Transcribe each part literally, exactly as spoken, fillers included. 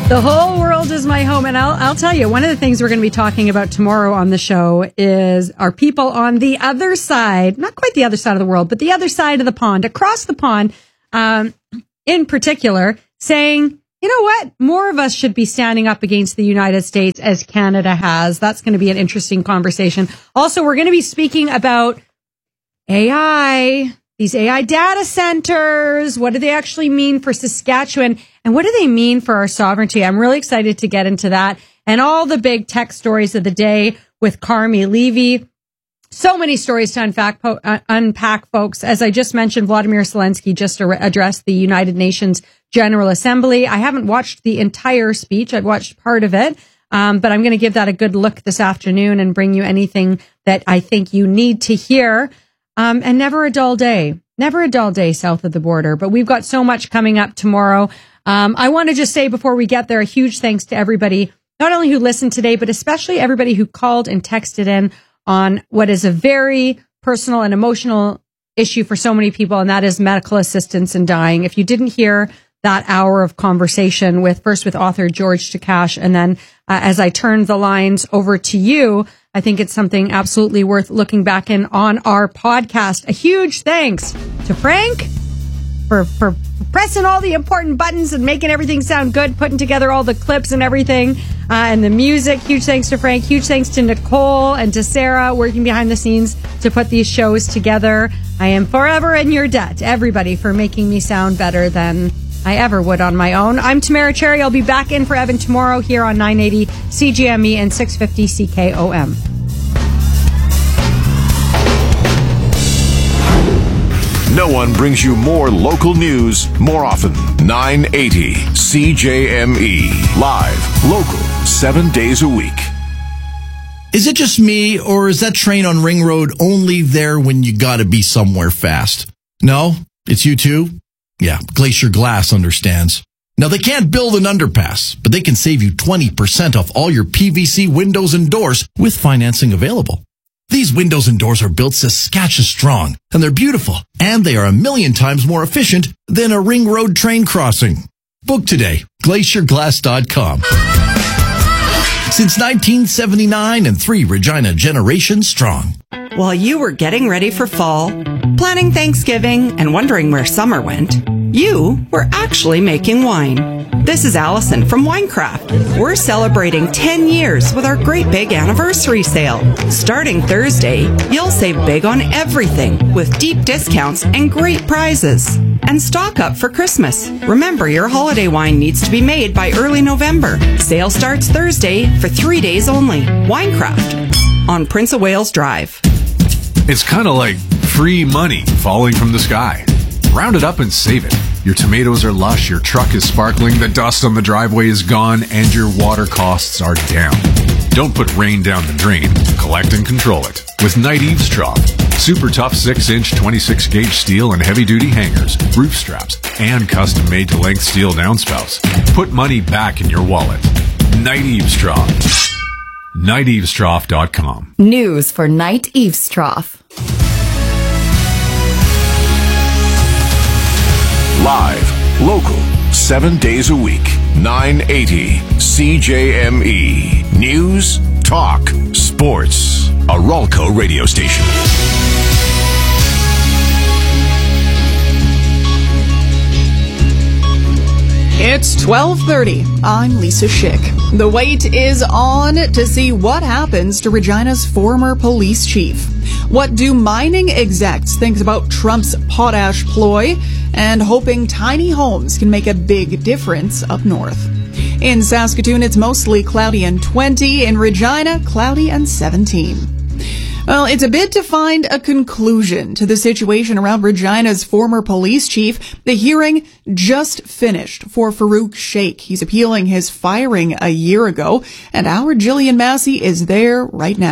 The whole world is my home. And I'll, I'll tell you, one of the things we're going to be talking about tomorrow on the show is our people on the other side, not quite the other side of the world, but the other side of the pond, across the pond, um, in particular, saying, you know what? More of us should be standing up against the United States as Canada has. That's going to be an interesting conversation. Also, we're going to be speaking about A I, these A I data centers. What do they actually mean for Saskatchewan? And what do they mean for our sovereignty? I'm really excited to get into that and all the big tech stories of the day with Carmi Levy. So many stories to unpack, po- uh, unpack, folks. As I just mentioned, Vladimir Zelensky just ar- addressed the United Nations General Assembly. I haven't watched the entire speech. I've watched part of it. Um, but I'm going to give that a good look this afternoon and bring you anything that I think you need to hear. Um, and never a dull day, never a dull day south of the border. But we've got so much coming up tomorrow. Um, I want to just say before we get there, a huge thanks to everybody, not only who listened today, but especially everybody who called and texted in on what is a very personal and emotional issue for so many people, and that is medical assistance in dying. If you didn't hear that hour of conversation with first with author George Takash, and then uh, as I turned the lines over to you, I think it's something absolutely worth looking back in on our podcast. A huge thanks to Frank for, for pressing all the important buttons and making everything sound good, putting together all the clips and everything, uh, and the music. Huge thanks to Frank. Huge thanks to Nicole and to Sarah working behind the scenes to put these shows together. I am forever in your debt, everybody, for making me sound better than I ever would on my own. I'm Tamara Cherry. I'll be back in for Evan tomorrow here on nine eighty C G M E and six fifty C K O M. No one brings you more local news more often. nine eighty C J M E. Live, local, seven days a week. Is it just me, or is that train on Ring Road only there when you gotta be somewhere fast? No? It's you too? Yeah, Glacier Glass understands. Now, they can't build an underpass, but they can save you twenty percent off all your P V C windows and doors with financing available. These windows and doors are built Saskatchewan strong, and they're beautiful, and they are a million times more efficient than a Ring Road train crossing. Book today, glacier glass dot com. Since nineteen seventy-nine and three Regina generations strong. While you were getting ready for fall, planning Thanksgiving, and wondering where summer went, you were actually making wine. This is Allison from Winecraft. We're celebrating ten years with our great big anniversary sale. Starting Thursday, you'll save big on everything with deep discounts and great prizes. And stock up for Christmas. Remember, your holiday wine needs to be made by early November. Sale starts Thursday for three days only. Winecraft on Prince of Wales Drive. It's kind of like free money falling from the sky. Round it up and save it. Your tomatoes are lush, your truck is sparkling, the dust on the driveway is gone, and your water costs are down. Don't put rain down the drain. Collect and control it with Knight Eavesdrop. Super tough six inch twenty-six gauge steel and heavy-duty hangers, roof straps, and custom-made to length steel downspouts. Put money back in your wallet. Knight Eavesdrop. Knight Eavesdrop dot com. News for Knight Eavesdrop. Live, local, seven days a week. nine eighty C J M E. News, talk, sports. A Ralco radio station. It's twelve thirty. I'm Lisa Schick. The wait is on to see what happens to Regina's former police chief. What do mining execs think about Trump's potash ploy? And hoping tiny homes can make a big difference up north. In Saskatoon, it's mostly cloudy and twenty. In Regina, cloudy and seventeen. Well, it's a bit to find a conclusion to the situation around Regina's former police chief. The hearing just finished for Farouk Sheikh. He's appealing his firing a year ago, and our Jillian Massey is there right now.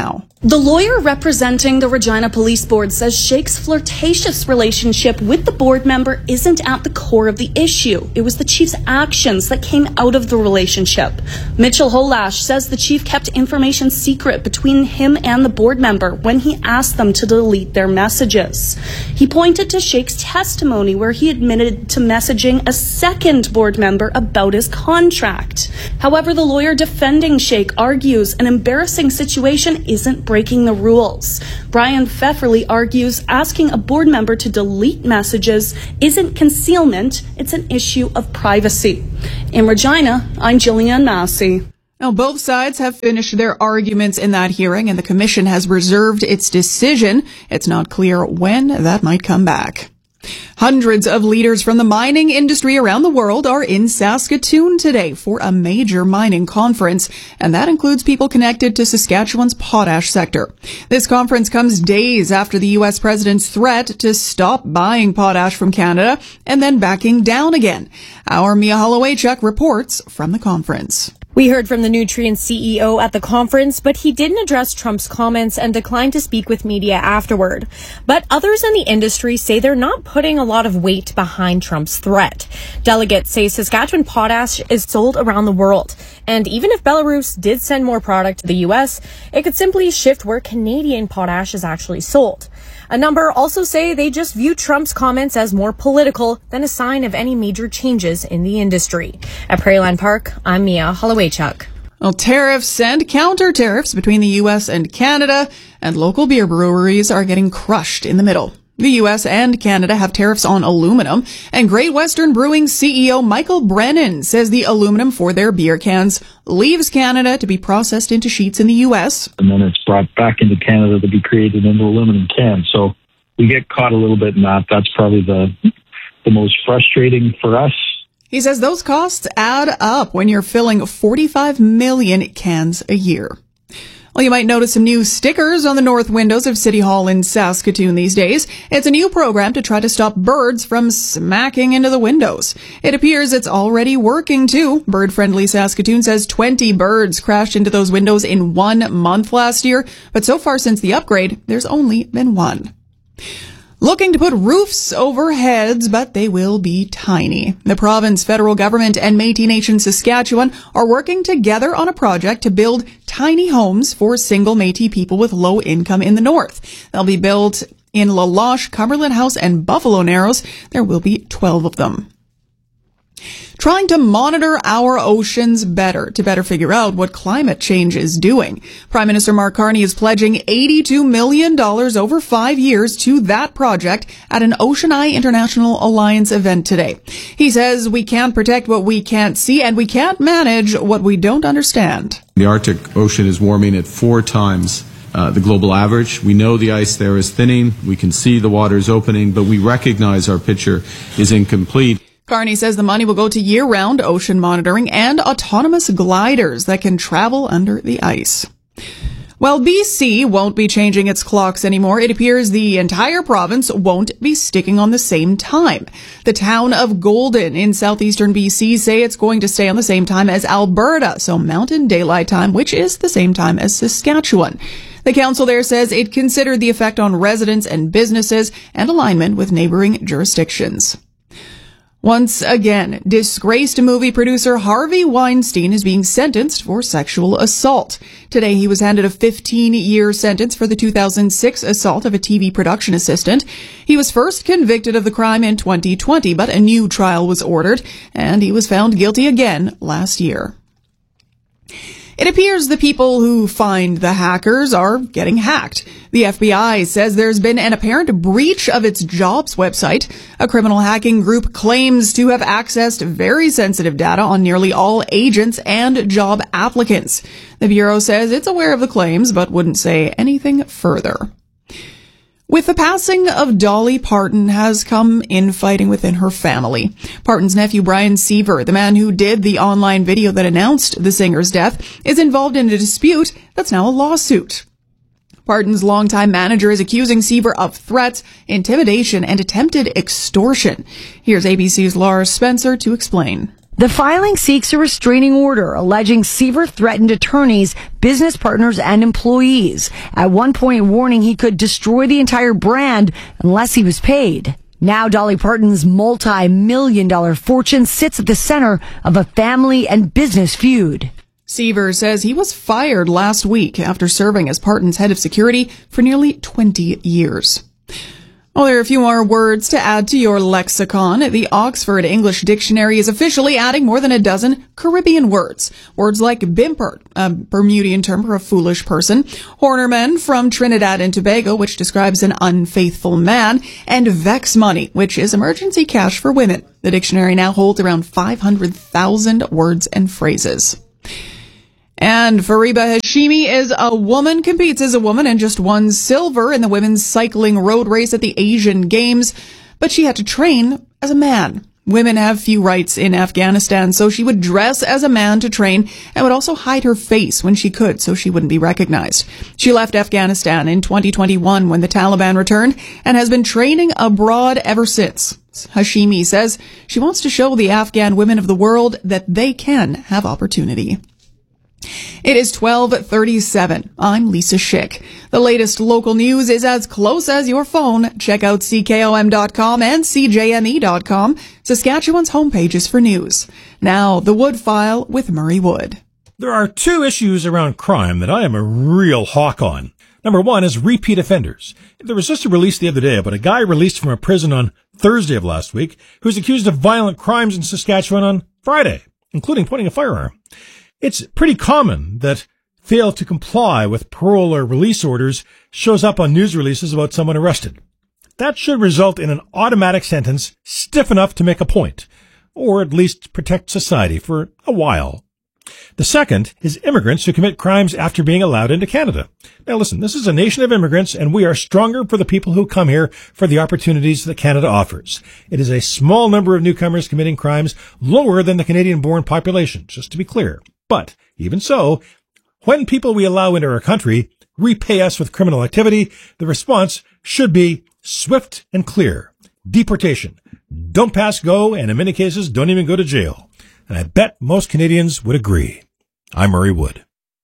The lawyer representing the Regina Police Board says Shake's flirtatious relationship with the board member isn't at the core of the issue. It was the chief's actions that came out of the relationship. Mitchell Holash says the chief kept information secret between him and the board member when he asked them to delete their messages. He pointed to Shake's testimony where he admitted to messaging a second board member about his contract. However, the lawyer defending Shake argues an embarrassing situation isn't breaking the rules. Brian Pfefferly argues asking a board member to delete messages isn't concealment, it's an issue of privacy. In Regina, I'm Jillian Massey. Now, both sides have finished their arguments in that hearing, and the commission has reserved its decision. It's not clear when that might come back. Hundreds of leaders from the mining industry around the world are in Saskatoon today for a major mining conference, and that includes people connected to Saskatchewan's potash sector. This conference comes days after the U S president's threat to stop buying potash from Canada and then backing down again. Our Mia Holowaychuk reports from the conference. We heard from the Nutrien C E O at the conference, but he didn't address Trump's comments and declined to speak with media afterward. But others in the industry say they're not putting a lot of weight behind Trump's threat. Delegates say Saskatchewan potash is sold around the world. And even if Belarus did send more product to the U S, it could simply shift where Canadian potash is actually sold. A number also say they just view Trump's comments as more political than a sign of any major changes in the industry. At Prairieland Park, I'm Mia Holowaychuk. Well, tariffs and counter-tariffs between the U S and Canada, and local beer breweries are getting crushed in the middle. The U S and Canada have tariffs on aluminum, and Great Western Brewing C E O Michael Brennan says the aluminum for their beer cans leaves Canada to be processed into sheets in the U S. And then it's brought back into Canada to be created into aluminum cans. So we get caught a little bit in that. That's probably the the most frustrating for us. He says those costs add up when you're filling forty-five million cans a year. Well, you might notice some new stickers on the north windows of City Hall in Saskatoon these days. It's a new program to try to stop birds from smacking into the windows. It appears it's already working, too. Bird Friendly Saskatoon says twenty birds crashed into those windows in one month last year, but so far since the upgrade, there's only been one. Looking to put roofs over heads, but they will be tiny. The province, federal government, and Métis Nation Saskatchewan are working together on a project to build tiny homes for single Métis people with low income in the north. They'll be built in La Loche, Cumberland House, and Buffalo Narrows. There will be twelve of them. Trying to monitor our oceans better to better figure out what climate change is doing. Prime Minister Mark Carney is pledging eighty-two million dollars over five years to that project at an Ocean Eye International Alliance event today. He says we can't protect what we can't see and we can't manage what we don't understand. The Arctic Ocean is warming at four times Uh, the global average. We know the ice there is thinning. We can see the waters opening, but we recognize our picture is incomplete. Carney says the money will go to year-round ocean monitoring and autonomous gliders that can travel under the ice. While B C won't be changing its clocks anymore, it appears the entire province won't be sticking on the same time. The town of Golden in southeastern B C say it's going to stay on the same time as Alberta, so Mountain Daylight Time, which is the same time as Saskatchewan. The council there says it considered the effect on residents and businesses and alignment with neighboring jurisdictions. Once again, disgraced movie producer Harvey Weinstein is being sentenced for sexual assault. Today, he was handed a fifteen-year sentence for the two thousand six assault of a T V production assistant. He was first convicted of the crime in twenty twenty, but a new trial was ordered, and he was found guilty again last year. It appears the people who find the hackers are getting hacked. The F B I says there's been an apparent breach of its jobs website. A criminal hacking group claims to have accessed very sensitive data on nearly all agents and job applicants. The Bureau says it's aware of the claims, but wouldn't say anything further. With the passing of Dolly Parton has come infighting within her family. Parton's nephew Brian Seaver, the man who did the online video that announced the singer's death, is involved in a dispute that's now a lawsuit. Parton's longtime manager is accusing Seaver of threats, intimidation, and attempted extortion. Here's A B C's Laura Spencer to explain. The filing seeks a restraining order alleging Seaver threatened attorneys, business partners, and employees, at one point warning he could destroy the entire brand unless he was paid. Now Dolly Parton's multi-million dollar fortune sits at the center of a family and business feud. Seaver says he was fired last week after serving as Parton's head of security for nearly twenty years. Well, there are a few more words to add to your lexicon. The Oxford English Dictionary is officially adding more than a dozen Caribbean words. Words like bimpert, a Bermudian term for a foolish person, hornerman from Trinidad and Tobago, which describes an unfaithful man, and vex money, which is emergency cash for women. The dictionary now holds around five hundred thousand words and phrases. And Fariba Hashimi is a woman, competes as a woman, and just won silver in the women's cycling road race at the Asian Games. But she had to train as a man. Women have few rights in Afghanistan, so she would dress as a man to train and would also hide her face when she could so she wouldn't be recognized. She left Afghanistan in twenty twenty-one when the Taliban returned and has been training abroad ever since. Hashimi says she wants to show the Afghan women of the world that they can have opportunity. It is twelve thirty-seven. I'm Lisa Schick. The latest local news is as close as your phone. Check out C K O M dot com and C J M E dot com, Saskatchewan's homepages for news. Now, the Wood File with Murray Wood. There are two issues around crime that I am a real hawk on. Number one is repeat offenders. There was just a release the other day about a guy released from a prison on Thursday of last week who's accused of violent crimes in Saskatchewan on Friday, including pointing a firearm. It's pretty common that fail to comply with parole or release orders shows up on news releases about someone arrested. That should result in an automatic sentence stiff enough to make a point, or at least protect society for a while. The second is immigrants who commit crimes after being allowed into Canada. Now listen, this is a nation of immigrants, and we are stronger for the people who come here for the opportunities that Canada offers. It is a small number of newcomers committing crimes, lower than the Canadian-born population, just to be clear. But even so, when people we allow into our country repay us with criminal activity, the response should be swift and clear. Deportation. Don't pass go, and in many cases, don't even go to jail. And I bet most Canadians would agree. I'm Murray Wood.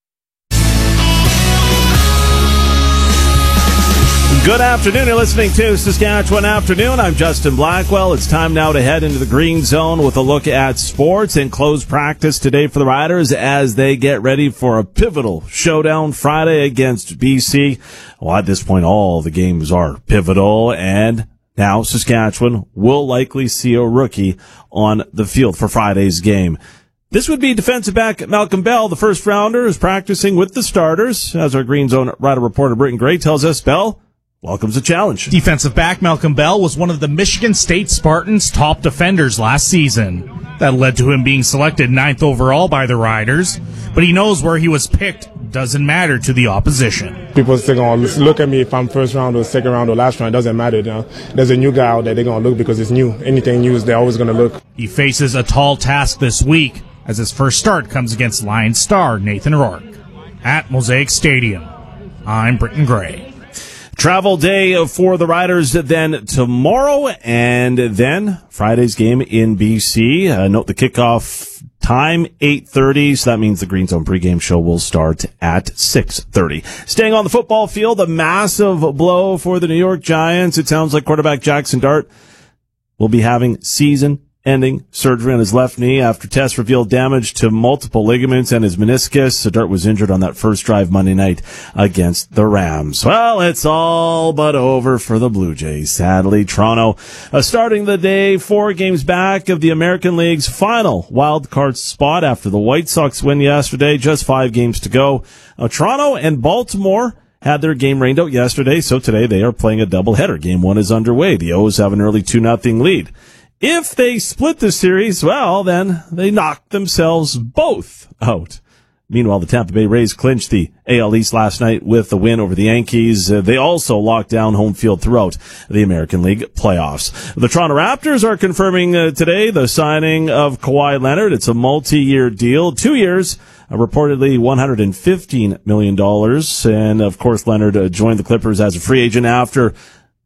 Good afternoon. You're listening to Saskatchewan Afternoon. I'm Justin Blackwell. It's time now to head into the green zone with a look at sports and close practice today for the Riders as they get ready for a pivotal showdown Friday against B C. Well, at this point, all the games are pivotal, and now Saskatchewan will likely see a rookie on the field for Friday's game. This would be defensive back Malcolm Bell, the first rounder, is practicing with the starters. As our Green Zone Rider reporter Britton Gray tells us, Bell welcomes a challenge. Defensive back Malcolm Bell was one of the Michigan State Spartans' top defenders last season. That led to him being selected ninth overall by the Riders, but he knows where he was picked doesn't matter to the opposition. People still going to look at me if I'm first round or second round or last round. It doesn't matter. You know? There's a new guy out there. They're going to look because it's new. Anything new, they're always going to look. He faces a tall task this week as his first start comes against Lions star Nathan Rourke at Mosaic Stadium. I'm Britton Gray. Travel day for the Riders then tomorrow, and then Friday's game in B C. Uh, note the kickoff time, eight thirty, so that means the Green Zone pregame show will start at six thirty. Staying on the football field, a massive blow for the New York Giants. It sounds like quarterback Jackson Dart will be having season ending surgery on his left knee after tests revealed damage to multiple ligaments and his meniscus. So Dart was injured on that first drive Monday night against the Rams. Well, it's all but over for the Blue Jays. Sadly, Toronto uh, starting the day four games back of the American League's final wild card spot after the White Sox win yesterday. Just five games to go. Uh, Toronto and Baltimore had their game rained out yesterday, so today they are playing a doubleheader. Game one is underway. The O's have an early two nothing lead. If they split the series, well, then they knock themselves both out. Meanwhile, the Tampa Bay Rays clinched the A L East last night with the win over the Yankees. Uh, they also locked down home field throughout the American League playoffs. The Toronto Raptors are confirming uh, today the signing of Kawhi Leonard. It's a multi-year deal, two years, uh, reportedly one hundred fifteen million dollars. And, of course, Leonard uh, joined the Clippers as a free agent after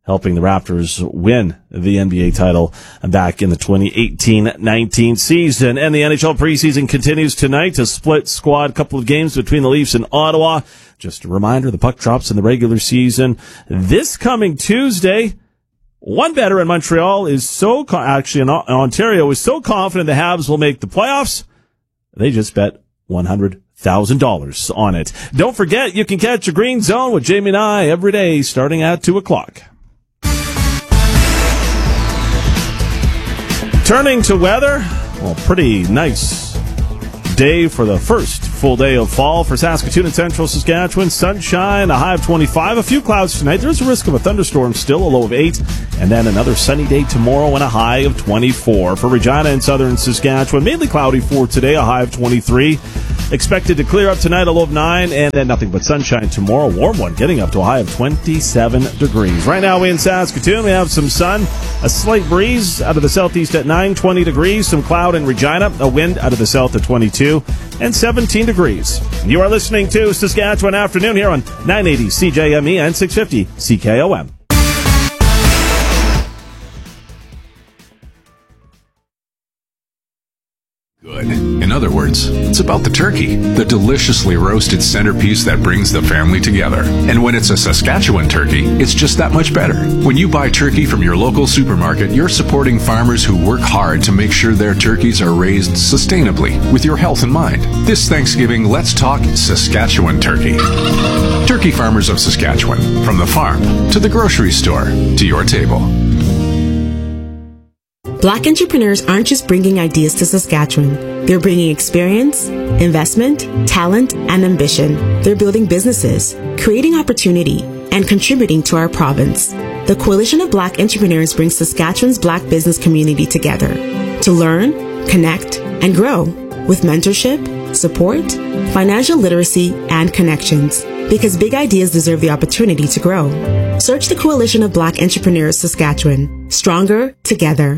helping the Raptors win the N B A title back in the twenty eighteen nineteen season. And the N H L preseason continues tonight. A split squad couple of games between the Leafs and Ottawa. Just a reminder, the puck drops in the regular season this coming Tuesday. One bettor in Montreal is so, co- actually in Ontario, is so confident the Habs will make the playoffs, they just bet one hundred thousand dollars on it. Don't forget, you can catch a Green Zone with Jamie and I every day starting at two o'clock. Turning to weather, well, pretty nice day for the first full day of fall for Saskatoon and central Saskatchewan. Sunshine, a high of twenty-five. A few clouds tonight. There's a risk of a thunderstorm still, a low of eight. And then another sunny day tomorrow and a high of twenty-four. For Regina and southern Saskatchewan, mainly cloudy for today, a high of twenty-three. Expected to clear up tonight, a low of nine. And then nothing but sunshine tomorrow. Warm one, getting up to a high of twenty-seven degrees. Right now, we in Saskatoon, we have some sun, a slight breeze out of the southeast at nine, twenty degrees. Some cloud in Regina, a wind out of the south at twenty-two. And seventeen degrees. You are listening to Saskatchewan Afternoon here on nine eighty C J M E and six fifty C K O M. Good. In other words, it's about the turkey, the deliciously roasted centerpiece that brings the family together. And when it's a Saskatchewan turkey, it's just that much better. When you buy turkey from your local supermarket, you're supporting farmers who work hard to make sure their turkeys are raised sustainably with your health in mind. This Thanksgiving, let's talk Saskatchewan turkey. Turkey farmers of Saskatchewan, from the farm to the grocery store to your table. Black entrepreneurs aren't just bringing ideas to Saskatchewan. They're bringing experience, investment, talent, and ambition. They're building businesses, creating opportunity, and contributing to our province. The Coalition of Black Entrepreneurs brings Saskatchewan's Black business community together to learn, connect, and grow with mentorship, support, financial literacy, and connections. Because big ideas deserve the opportunity to grow. Search the Coalition of Black Entrepreneurs Saskatchewan. Stronger together.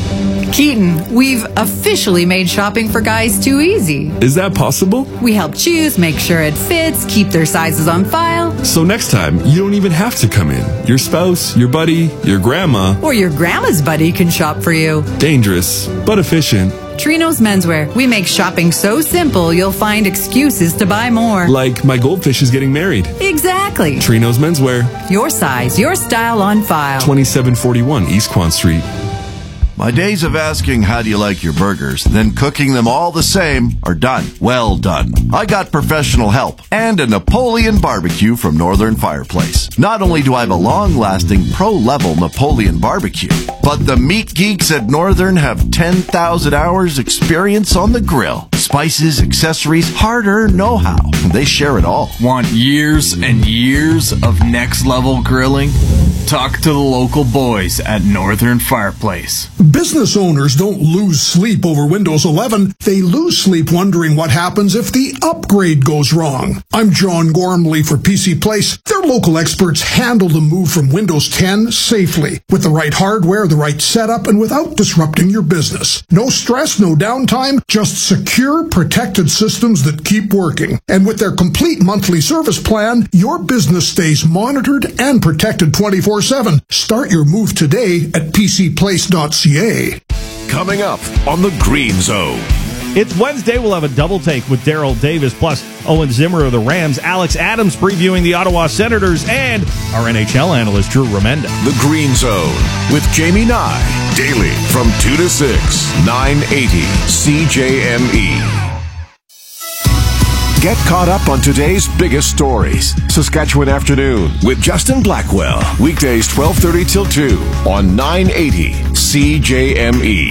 Keaton, we've officially made shopping for guys too easy. Is that possible? We help choose, make sure it fits, keep their sizes on file. So next time, you don't even have to come in. Your spouse, your buddy, your grandma, or your grandma's buddy can shop for you. Dangerous, but efficient. Trino's Menswear. We make shopping so simple, you'll find excuses to buy more. Like my goldfish is getting married. Exactly. Trino's Menswear. Your size, your style on file. twenty-seven forty-one East Quan Street. My days of asking how do you like your burgers, then cooking them all the same, are done. Well done. I got professional help and a Napoleon barbecue from Northern Fireplace. Not only do I have a long-lasting pro-level Napoleon barbecue, but the meat geeks at Northern have ten thousand hours experience on the grill. Spices, accessories, hard-earned know-how. They share it all. Want years and years of next-level grilling? Talk to the local boys at Northern Fireplace. Business owners don't lose sleep over Windows eleven. They lose sleep wondering what happens if the upgrade goes wrong. I'm John Gormley for P C Place. Their local experts handle the move from Windows ten safely, with the right hardware, the right setup, and without disrupting your business. No stress, no downtime, just secure, protected systems that keep working. And with their complete monthly service plan, your business stays monitored and protected twenty-four seven. Start your move today at p c place dot c a. Coming up on the Green Zone. It's Wednesday. We'll have a double take with Daryl Davis, plus Owen Zimmer of the Rams, Alex Adams previewing the Ottawa Senators, and our N H L analyst, Drew Remenda. The Green Zone with Jamie Nye. Daily from two to six, nine eighty C J M E. Get caught up on today's biggest stories. Saskatchewan Afternoon with Justin Blackwell. Weekdays twelve thirty till two on nine eighty C J M E.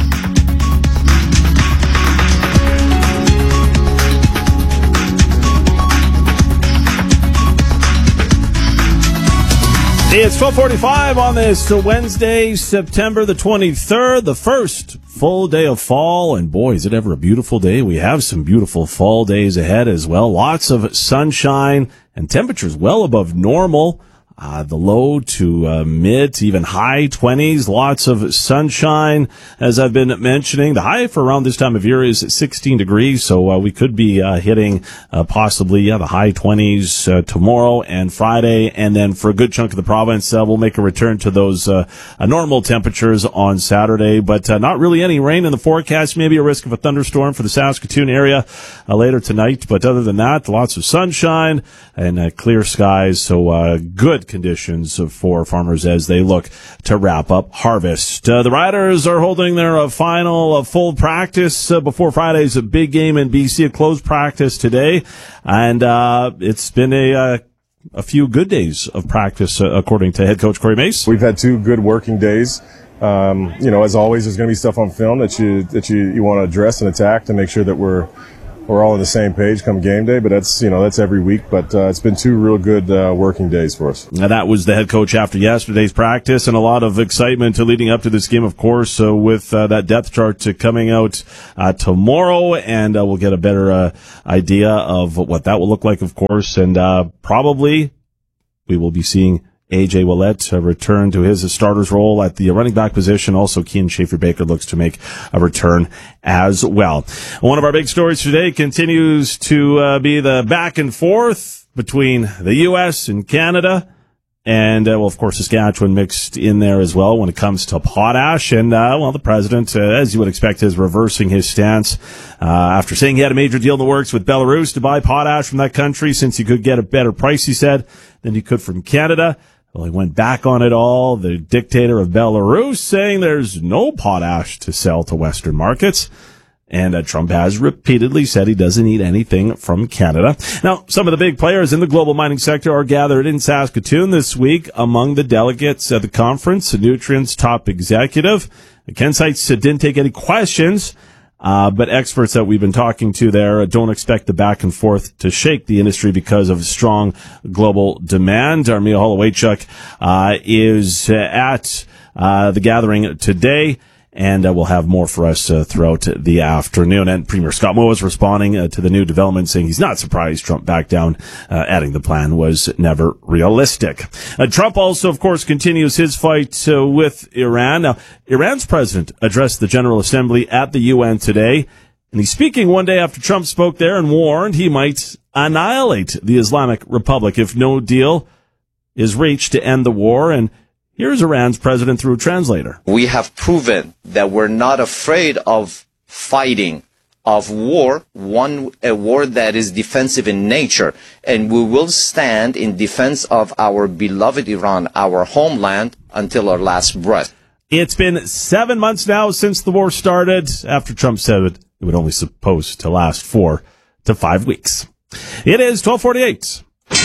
It's twelve forty-five on this Wednesday, September the twenty-third, the first full day of fall. And boy, is it ever a beautiful day. We have some beautiful fall days ahead as well. Lots of sunshine and temperatures well above normal. Uh, the low to uh, mid to even high twenties, lots of sunshine, as I've been mentioning. The high for around this time of year is sixteen degrees, so uh, we could be uh, hitting uh, possibly yeah, the high twenties uh, tomorrow and Friday, and then for a good chunk of the province, uh, we'll make a return to those uh, uh, normal temperatures on Saturday, but uh, not really any rain in the forecast, maybe a risk of a thunderstorm for the Saskatoon area uh, later tonight, but other than that, lots of sunshine and uh, clear skies, so uh, good conditions for farmers as they look to wrap up harvest. Uh, the Riders are holding their uh, final uh, full practice uh, before Friday's a big game in B C, a closed practice today, and uh, it's been a uh, a few good days of practice, uh, according to head coach Corey Mace. We've had two good working days. Um, you know, as always, there's going to be stuff on film that you that you, you want to address and attack to make sure that we're we're all on the same page come game day, but that's, you know, that's every week. But uh, it's been two real good uh, working days for us. Now, that was the head coach after yesterday's practice, and a lot of excitement leading up to this game, of course, uh, with uh, that depth chart coming out uh, tomorrow, and uh, we'll get a better uh, idea of what that will look like, of course, and uh, probably we will be seeing A J Ouellette uh, return to his starter's role at the running back position. Also, Kean Schaefer-Baker looks to make a return as well. One of our big stories today continues to uh, be the back and forth between the U S and Canada. And, uh, well, of course, Saskatchewan mixed in there as well when it comes to potash. And, uh, well, the president, uh, as you would expect, is reversing his stance uh, after saying he had a major deal in the works with Belarus to buy potash from that country since he could get a better price, he said, than he could from Canada. Well, he went back on it all, the dictator of Belarus, saying there's no potash to sell to Western markets. And uh, Trump has repeatedly said he doesn't need anything from Canada. Now, some of the big players in the global mining sector are gathered in Saskatoon this week. Among the delegates at the conference, Nutrien's top executive. Ken Seitz didn't take any questions, uh, but experts that we've been talking to there don't expect the back and forth to shake the industry because of strong global demand. Armia Holowaychuk uh, is at uh, the gathering today. And uh, we'll have more for us uh, throughout the afternoon. And Premier Scott Moe is responding uh, to the new development, saying he's not surprised Trump backed down, uh, adding the plan was never realistic. Uh, Trump also, of course, continues his fight uh, with Iran. Now, Iran's president addressed the General Assembly at the U N today, and he's speaking one day after Trump spoke there and warned he might annihilate the Islamic Republic if no deal is reached to end the war. And here's Iran's president through a translator. We have proven that we're not afraid of fighting, of war, one a war that is defensive in nature, and we will stand in defense of our beloved Iran, our homeland, until our last breath. It's been seven months now since the war started, after Trump said it, it would only supposed to last four to five weeks. It is twelve forty-eight.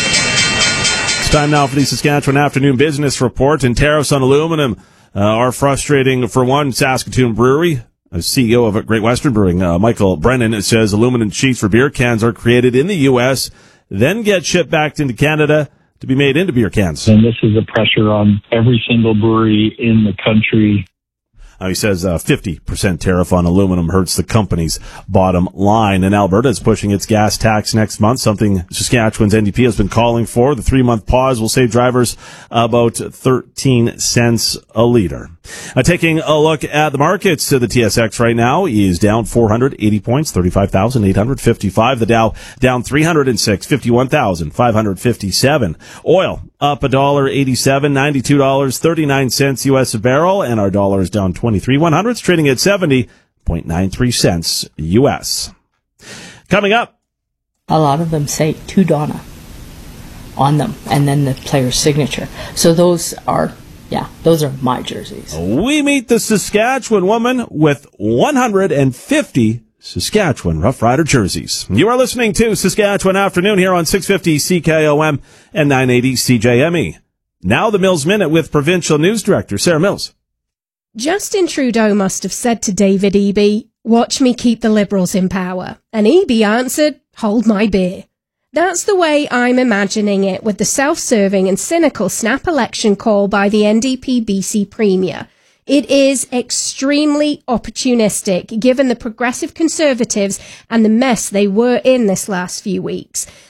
It's time now for the Saskatchewan Afternoon Business Report, and tariffs on aluminum uh, are frustrating for one Saskatoon brewery. A C E O of Great Western Brewing, uh, Michael Brennan, says aluminum sheets for beer cans are created in the U S, then get shipped back into Canada to be made into beer cans. And this is a pressure on every single brewery in the country. Uh, he says uh, fifty percent tariff on aluminum hurts the company's bottom line. And Alberta is pushing its gas tax next month, something Saskatchewan's N D P has been calling for. The three-month pause will save drivers about thirteen cents a litre. Uh, taking a look at the markets, uh, the T S X right now is down four hundred eighty points, thirty-five thousand eight hundred fifty-five. The Dow down three hundred six, fifty-one thousand five hundred fifty-seven. Oil up one dollar eighty-seven, ninety-two dollars and thirty-nine cents U S a barrel, and our dollar is down twenty-three one hundredths, trading at seventy point nine three cents U S. Coming up, a lot of them say to Donna on them, and then the player's signature. So those are, yeah, those are my jerseys. We meet the Saskatchewan woman with one hundred fifty Saskatchewan Rough Rider jerseys. You are listening to Saskatchewan Afternoon here on six fifty C K O M and nine eighty C J M E. Now the Mills Minute with Provincial News Director Sarah Mills. Justin Trudeau must have said to David Eby, "Watch me keep the Liberals in power." And Eby answered, "Hold my beer." That's the way I'm imagining it with the self-serving and cynical snap election call by the N D P B C Premier. It is extremely opportunistic, given the progressive Conservatives and the mess they were in this last few weeks.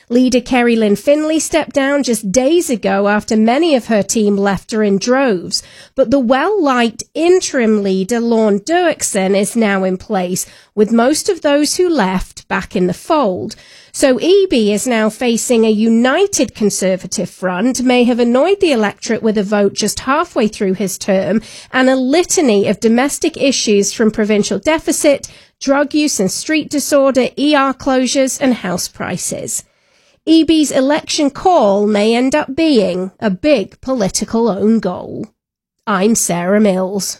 Leader Kerry Lynn Finley stepped down just days ago after many of her team left her in droves. But the well-liked interim leader, Lorne Dirksen, is now in place, with most of those who left back in the fold. So E B is now facing a united Conservative front, may have annoyed the electorate with a vote just halfway through his term, and a litany of domestic issues from provincial deficit, drug use and street disorder, E R closures and house prices. E B's election call may end up being a big political own goal. I'm Sarah Mills.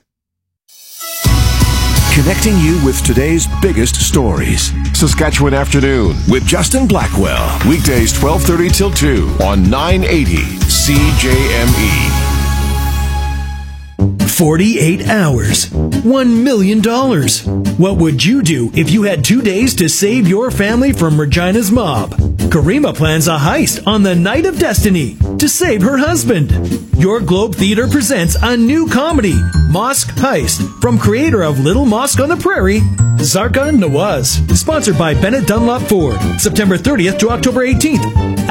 Connecting you with today's biggest stories. Saskatchewan Afternoon with Justin Blackwell. Weekdays twelve thirty till two on nine eighty C J M E. forty-eight hours. one million dollars. What would you do if you had two days to save your family from Regina's mob? Karima plans a heist on the Night of Destiny to save her husband. Your Globe Theatre presents a new comedy, Mosque Heist, from creator of Little Mosque on the Prairie, Zarka Nawaz. Sponsored by Bennett Dunlop Ford. September thirtieth to October eighteenth.